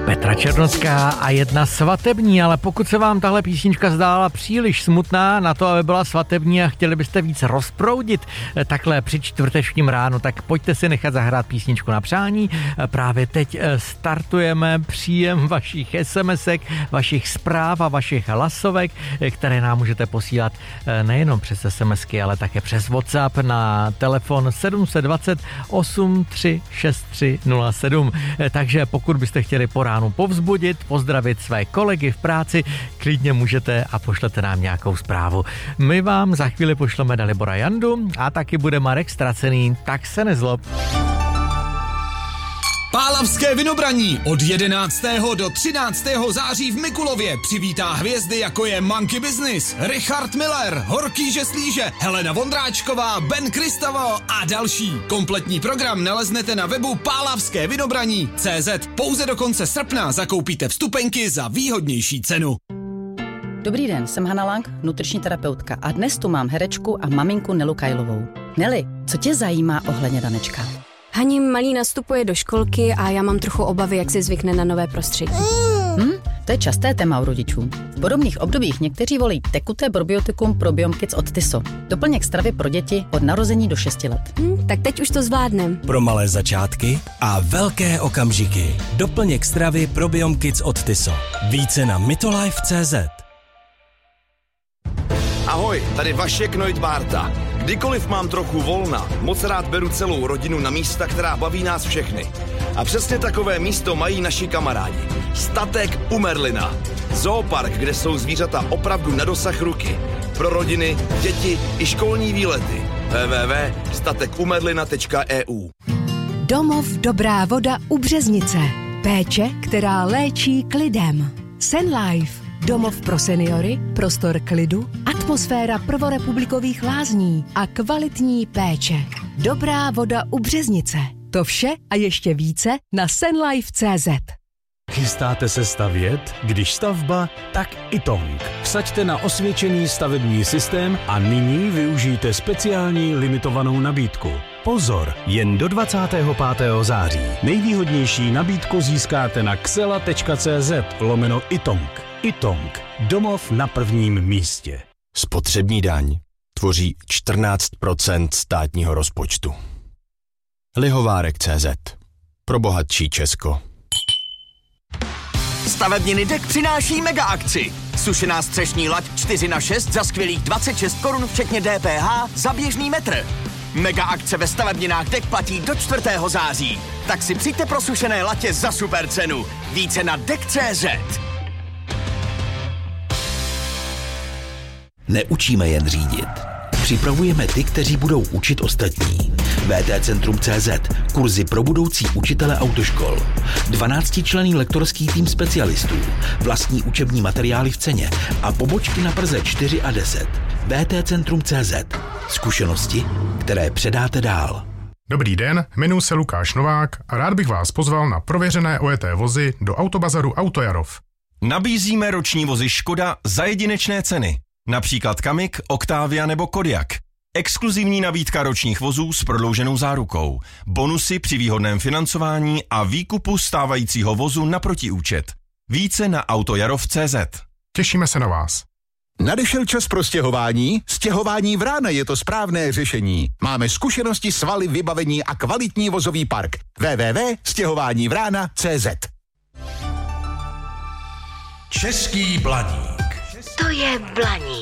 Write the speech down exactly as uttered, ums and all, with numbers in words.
Petra Černocká a jedna svatební, ale pokud se vám tahle písnička zdála příliš smutná na to, aby byla svatební a chtěli byste víc rozproudit takhle při čtvrtečním ránu, tak pojďte si nechat zahrát písničku na přání. Právě teď startujeme příjem vašich SMSek, vašich zpráv a vašich hlasovek, které nám můžete posílat nejenom přes SMSky, ale také přes WhatsApp na telefon sedm set dvacet osm tři šest tři nula sedm. Takže pokud byste chtěli po ránu povzbudit, pozdravit své kolegy v práci, klidně můžete a pošlete nám nějakou zprávu. My vám za chvíli pošleme Dalibora Jandu a taky bude Marek Stracený, tak se nezlob. Pálavské vinobraní od jedenáctého do třináctého září v Mikulově přivítá hvězdy jako je Monkey Business, Richard Miller, Horký Žeslíže, Helena Vondráčková, Ben Kristavo a další. Kompletní program naleznete na webu pálavské vinobraní tečka cé zet. Pouze do konce srpna zakoupíte vstupenky za výhodnější cenu. Dobrý den, jsem Hana Lang, nutriční terapeutka a dnes tu mám herečku a maminku Nelu Kajlovou. Neli, co tě zajímá ohledně Danečka? Hani, malý nastupuje do školky a já mám trochu obavy, jak si zvykne na nové prostředí. Hm, to je časté téma u rodičů. V podobných obdobích někteří volí tekuté probiotikum Probiom Kids od Tyso. Doplněk stravy pro děti od narození do šesti let. Hm, tak teď už to zvládnem. Pro malé začátky a velké okamžiky. Doplněk stravy Probiom Kids od Tyso. Více na mitolife tečka cé zet. Ahoj, tady Vašek Neudbárta. Kdykoliv mám trochu volna, moc rád beru celou rodinu na místa, která baví nás všechny. A přesně takové místo mají naši kamarádi. Statek u Merlina. Zoopark, kde jsou zvířata opravdu na dosah ruky. Pro rodiny, děti i školní výlety. w w w tečka statek u merlina tečka e u. Domov Dobrá voda u Březnice. Péče, která léčí klidem. Senlife. Domov pro seniory, prostor klidu, atmosféra prvorepublikových lázní a kvalitní péče. Dobrá voda u Březnice. To vše a ještě více na senlife tečka cé zet. Chystáte se stavět? Když stavba, tak Itong. Vsaďte na osvědčený stavební systém a nyní využijte speciální limitovanou nabídku. Pozor, jen do dvacátého pátého září. Nejvýhodnější nabídku získáte na xela tečka cé zet lomeno Itong. Itong. Domov na prvním místě. Spotřební daň tvoří čtrnáct procent státního rozpočtu. Lihovárek tečka cé zet. Pro bohatší Česko. Stavebniny Dek přináší mega akci. Sušená střešní lať čtyři na šest za skvělých dvacet šest korun včetně D P H za běžný metr. Mega akce ve stavebninách Dek platí do čtvrtého září. Tak si přijďte pro sušené latě za super cenu. Více na dek tečka cé zet. Neučíme jen řídit. Připravujeme ty, kteří budou učit ostatní. V T Centrum tečka cé zet. Kurzy pro budoucí učitele autoškol. dvanáctičlenný lektorský tým specialistů. Vlastní učební materiály v ceně a pobočky na Praze čtyři a deset. V T Centrum tečka cé zet. Zkušenosti, které předáte dál. Dobrý den, jmenuji se Lukáš Novák a rád bych vás pozval na prověřené ojeté vozy do autobazaru Autojarov. Nabízíme roční vozy Škoda za jedinečné ceny. Například Kamik, Octavia nebo Kodiaq. Exkluzivní nabídka ročních vozů s prodlouženou zárukou. Bonusy při výhodném financování a výkupu stávajícího vozu na protiúčet. Více na autojarov tečka cé zet. Těšíme se na vás. Nadešel čas pro stěhování? Stěhování Vrána je to správné řešení. Máme zkušenosti, svaly, vybavení a kvalitní vozový park. w w w tečka stěhování vrána tečka cé zet. Český blaník. To je blaník.